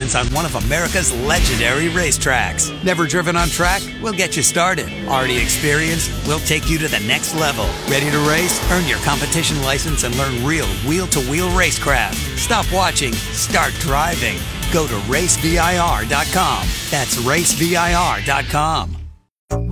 license on one of America's legendary racetracks. Never driven on track? We'll get you started. Already experienced? We'll take you to the next level. Ready to race? Earn your competition license and learn real wheel-to-wheel racecraft. Stop watching. Start driving. Go to racevir.com. That's racevir.com.